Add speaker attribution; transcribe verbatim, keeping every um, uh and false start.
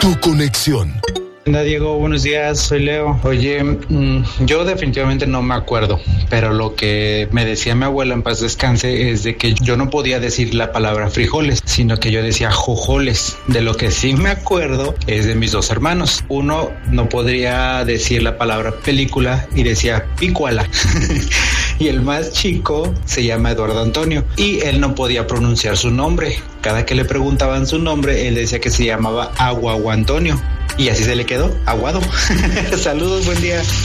Speaker 1: Tu conexión.
Speaker 2: Hola Diego, buenos días, soy Leo. Oye, mmm, yo definitivamente no me acuerdo, pero lo que me decía mi abuela en paz descanse es de que yo no podía decir la palabra frijoles, sino que yo decía jojoles. De lo que sí me acuerdo es de mis dos hermanos. Uno no podría decir la palabra película y decía pícuala. Y el más chico se llama Eduardo Antonio y él no podía pronunciar su nombre. Cada que le preguntaban su nombre, él decía que se llamaba Aguaguantonio. Y así se le quedó, aguado. Saludos, buen día.